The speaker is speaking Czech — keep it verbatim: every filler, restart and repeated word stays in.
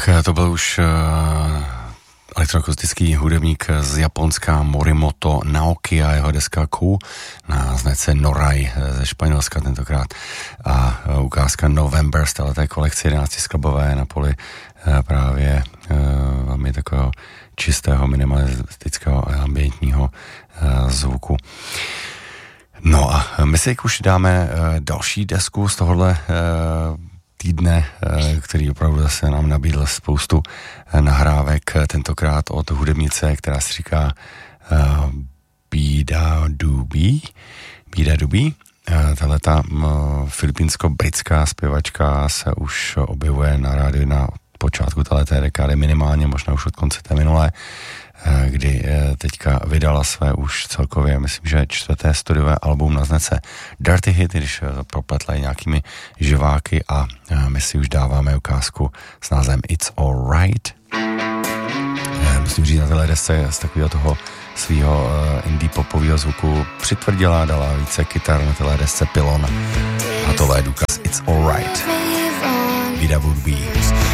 Tak to byl už uh, elektroakustický hudebník z Japonska Morimoto Naoki a jeho deska Ku na značce Norai ze Španělska tentokrát a uh, ukázka November z této kolekce jedenácti skladbové na poli uh, právě uh, velmi takového čistého minimalistického a ambientního uh, zvuku. No a my si už dáme uh, další desku z tohohle uh, týdne, který opravdu zase nám nabídl spoustu nahrávek, tentokrát od hudebnice, která se říká uh, Bida Dubi. Bida Dubi. Uh, tahleta uh, filipínsko-britská zpěvačka se už objevuje na rádiu na počátku této dekády minimálně, možná už od konce té minulé, kdy teďka vydala své už celkově, myslím, že čtvrté studiové album na značce Dirty Hit, když propletla nějakými živáky a my si už dáváme ukázku s názvem It's Alright. Musím říct, na téhle desce z takového toho svýho indie popového zvuku přitvrdila, dala více kytar na téhle desce Pylon a tohle je důkaz It's Alright. Vida would be.